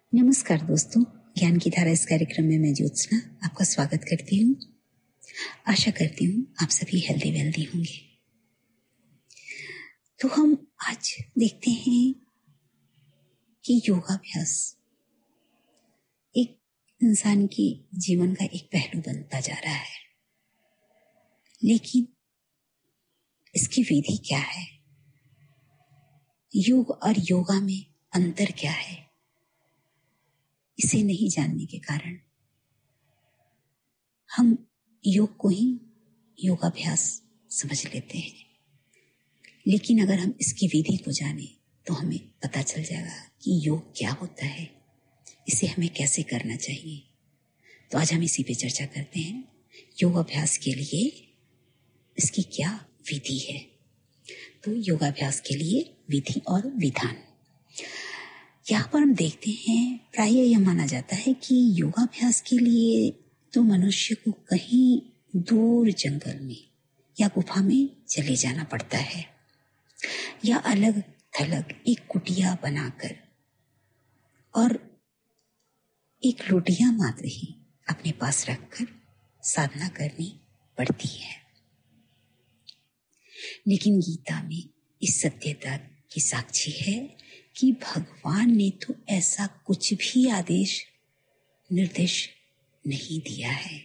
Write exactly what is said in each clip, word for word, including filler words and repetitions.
नमस्कार दोस्तों, ज्ञान की धारा इस कार्यक्रम में मैं ज्योत्सना आपका स्वागत करती हूँ। आशा करती हूँ आप सभी हेल्दी वेल्दी होंगे। तो हम आज देखते हैं कि योगाभ्यास एक इंसान के जीवन का एक पहलू बनता जा रहा है, लेकिन इसकी विधि क्या है, योग और योगा में अंतर क्या है, इसे नहीं जानने के कारण हम योग को ही योगाभ्यास समझ लेते हैं। लेकिन अगर हम इसकी विधि को जाने तो हमें पता चल जाएगा कि योग क्या होता है, इसे हमें कैसे करना चाहिए। तो आज हम इसी पे चर्चा करते हैं, योगाभ्यास के लिए इसकी क्या विधि है। तो योगाभ्यास के लिए विधि और विधान यहाँ पर हम देखते हैं, प्राय यह माना जाता है कि योगाभ्यास के लिए तो मनुष्य को कहीं दूर जंगल में या गुफा में चले जाना पड़ता है, या अलग थलग एक कुटिया बनाकर और एक लोटिया मात्र ही अपने पास रखकर साधना करनी पड़ती है। लेकिन गीता में इस सत्यता की साक्षी है कि भगवान ने तो ऐसा कुछ भी आदेश निर्देश नहीं दिया है।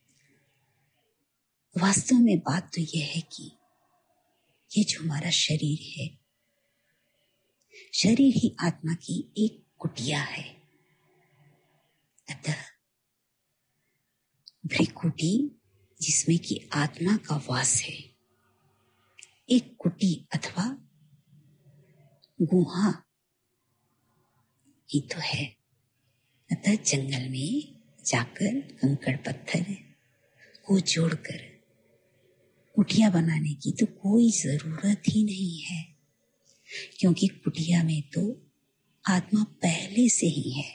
वास्तव में बात तो यह है कि ये जो हमारा शरीर है, शरीर ही आत्मा की एक कुटिया है। अतः भ्रिकुटी जिसमें कि आत्मा का वास है, एक कुटी अथवा गुहा ही तो है। अतः जंगल में जाकर कंकड़ पत्थर को जोड़कर कुटिया बनाने की तो कोई जरूरत ही नहीं है, क्योंकि कुटिया में तो आत्मा पहले से ही है।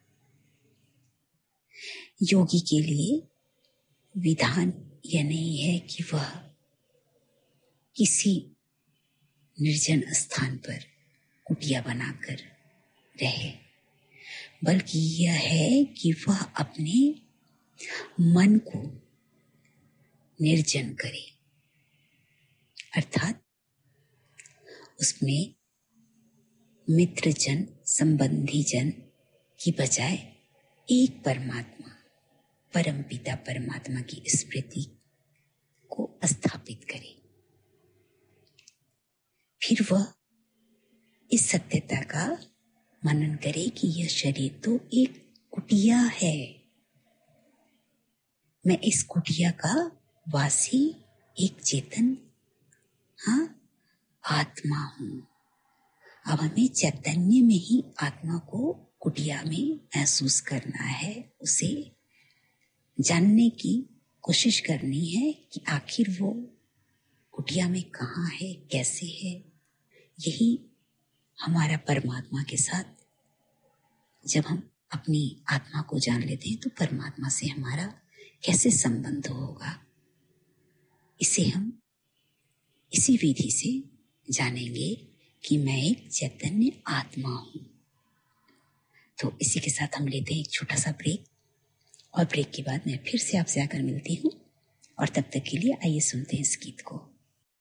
योगी के लिए विधान यह नहीं है कि वह किसी निर्जन स्थान पर कुटिया बनाकर रहे, बल्कि यह है कि वह अपने मन को निर्जन करे, अर्थात उसमें मित्रजन संबंधी जन की बजाय एक परमात्मा परमपिता परमात्मा की स्मृति को स्थापित करे। फिर वह इस सत्यता का मनन करे कि यह शरीर तो एक कुटिया है, मैं इस कुटिया का वासी एक चेतन हाँ आत्मा हूं। अब हमें चैतन्य में ही आत्मा को कुटिया में महसूस करना है, उसे जानने की कोशिश करनी है कि आखिर वो कुटिया में कहाँ है, कैसे है। यही हमारा परमात्मा के साथ जब हम अपनी आत्मा को जान लेते हैं तो परमात्मा से हमारा कैसे संबंध होगा, इसे हम इसी विधि से जानेंगे कि मैं एक चैतन्य आत्मा हूं। तो इसी के साथ हम लेते हैं एक छोटा सा ब्रेक, और ब्रेक के बाद मैं फिर से आपसे आकर मिलती हूँ, और तब तक के लिए आइए सुनते हैं इस गीत को।